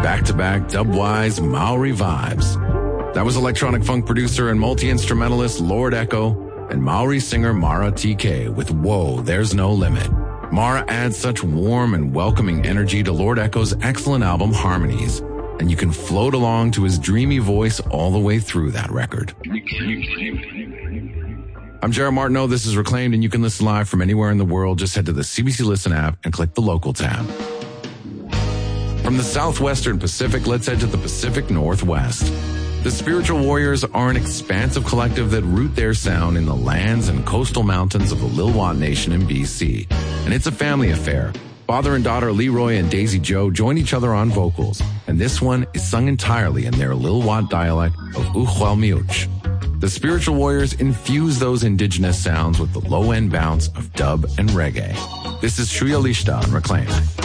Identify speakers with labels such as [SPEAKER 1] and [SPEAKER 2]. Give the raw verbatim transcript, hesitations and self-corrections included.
[SPEAKER 1] back-to-back dub-wise Maori vibes. That was electronic funk producer and multi-instrumentalist Lord Echo and Maori singer Mara T K with Whoa, There's No Limit. Mara adds such warm and welcoming energy to Lord Echo's excellent album Harmonies, and you can float along to his dreamy voice all the way through that record. I'm Jared Martineau, this is Reclaimed, and you can listen live from anywhere in the world. Just head to the C B C Listen app and click the local tab. From the southwestern Pacific, let's head to the Pacific Northwest. The Spiritual Warriors are an expansive collective that root their sound in the lands and coastal mountains of the Lil'wat Nation in B C. And it's a family affair. Father and daughter Leroy and Daisy Joe join each other on vocals, and this one is sung entirely in their Lil'wat dialect of Uchwalmiuch. The Spiritual Warriors infuse those indigenous sounds with the low-end bounce of dub and reggae. This is Shuya Lishta on Reclaim.